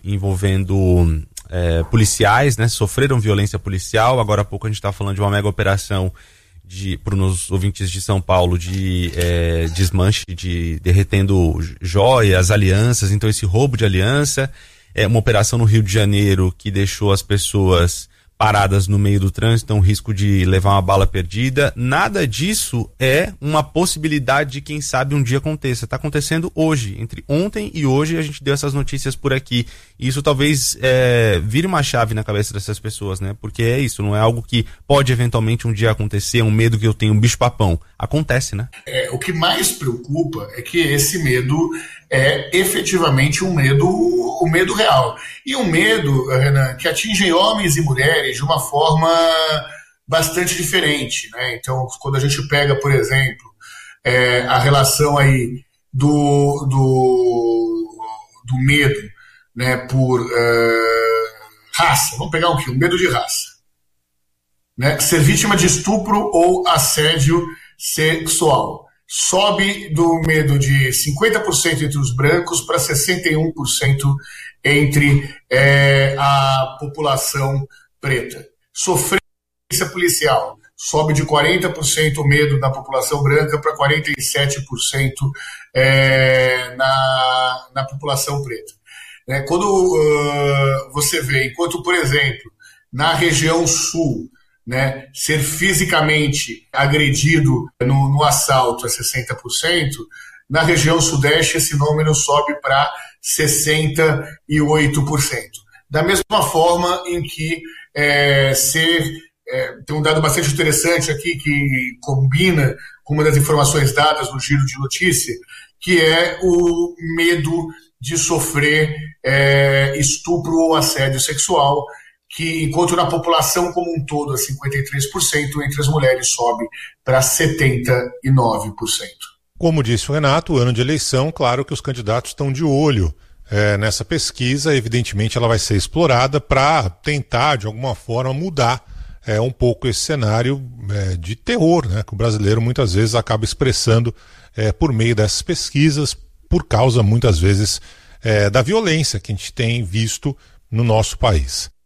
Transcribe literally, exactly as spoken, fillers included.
envolvendo é, policiais, né? Sofreram violência policial. Agora há pouco a gente está falando de uma mega operação para os ouvintes de São Paulo de é, desmanche, de derretendo joias, alianças. Então esse roubo de aliança, é uma operação no Rio de Janeiro que deixou as pessoas paradas no meio do trânsito, então risco de levar uma bala perdida. Nada disso é uma possibilidade de, quem sabe, um dia aconteça. Está acontecendo hoje, entre ontem e hoje a gente deu essas notícias por aqui. E isso talvez é, vire uma chave na cabeça dessas pessoas, né? Porque é isso, não é algo que pode eventualmente um dia acontecer, é um medo que eu tenho, um bicho-papão. Acontece, né? É, o que mais preocupa é que esse medo é efetivamente um medo, um medo real. E um medo, Renan, que atinge homens e mulheres de uma forma bastante diferente, né? Então, quando a gente pega, por exemplo, é, a relação aí do, do, do medo, né, por uh, raça, vamos pegar um, um medo de raça, né? Ser vítima de estupro ou assédio sexual. Sobe do medo de cinquenta por cento entre os brancos para sessenta e um por cento entre é, a população preta. Sofrência policial. Sobe de quarenta por cento o medo da população branca para quarenta e sete por cento é, na, na população preta. É, quando uh, você vê, enquanto, por exemplo, na região sul, né, ser fisicamente agredido no, no assalto é sessenta por cento, na região sudeste esse número sobe para sessenta e oito por cento. Da mesma forma em que é, ser, é, tem um dado bastante interessante aqui que combina com uma das informações dadas no giro de notícia, que é o medo de sofrer é, estupro ou assédio sexual, que enquanto na população como um todo é cinquenta e três por cento, entre as mulheres sobe para setenta e nove por cento. Como disse o Renato, ano de eleição, claro que os candidatos estão de olho é, nessa pesquisa. Evidentemente ela vai ser explorada para tentar, de alguma forma, mudar é, um pouco esse cenário é, de terror, né, que o brasileiro muitas vezes acaba expressando é, por meio dessas pesquisas, por causa, muitas vezes, é, da violência que a gente tem visto no nosso país.